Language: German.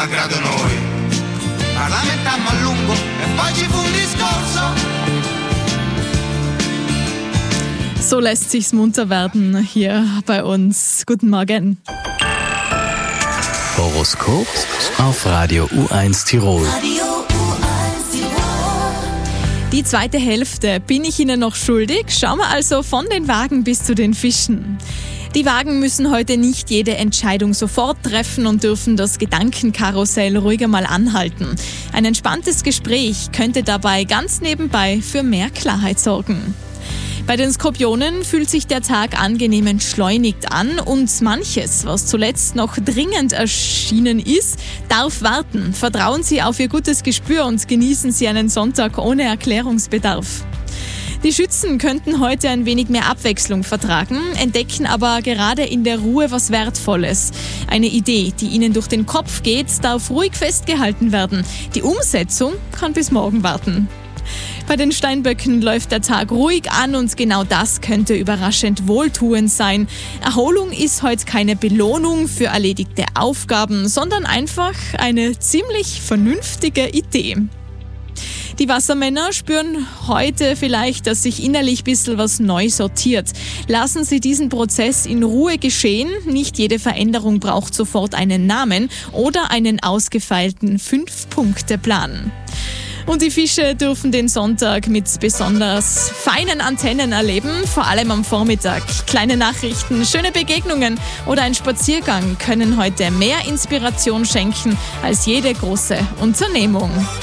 malgrado noi. Parlamentammo a lungo e poi ci fu un discorso. So lässt sich's munter werden hier bei uns. Guten Morgen. Horoskop auf Radio U1 Tirol. Die zweite Hälfte bin ich Ihnen noch schuldig. Schauen wir also von den Wagen bis zu den Fischen. Die Wagen müssen heute nicht jede Entscheidung sofort treffen und dürfen das Gedankenkarussell ruhiger mal anhalten. Ein entspanntes Gespräch könnte dabei ganz nebenbei für mehr Klarheit sorgen. Bei den Skorpionen fühlt sich der Tag angenehm entschleunigt an und manches, was zuletzt noch dringend erschienen ist, darf warten. Vertrauen Sie auf Ihr gutes Gespür und genießen Sie einen Sonntag ohne Erklärungsbedarf. Die Schützen könnten heute ein wenig mehr Abwechslung vertragen, entdecken aber gerade in der Ruhe was Wertvolles. Eine Idee, die Ihnen durch den Kopf geht, darf ruhig festgehalten werden. Die Umsetzung kann bis morgen warten. Bei den Steinböcken läuft der Tag ruhig an und genau das könnte überraschend wohltuend sein. Erholung ist heute keine Belohnung für erledigte Aufgaben, sondern einfach eine ziemlich vernünftige Idee. Die Wassermänner spüren heute vielleicht, dass sich innerlich ein bisschen was neu sortiert. Lassen Sie diesen Prozess in Ruhe geschehen. Nicht jede Veränderung braucht sofort einen Namen oder einen ausgefeilten 5-Punkte-Plan. Und die Fische dürfen den Sonntag mit besonders feinen Antennen erleben, vor allem am Vormittag. Kleine Nachrichten, schöne Begegnungen oder ein Spaziergang können heute mehr Inspiration schenken als jede große Unternehmung.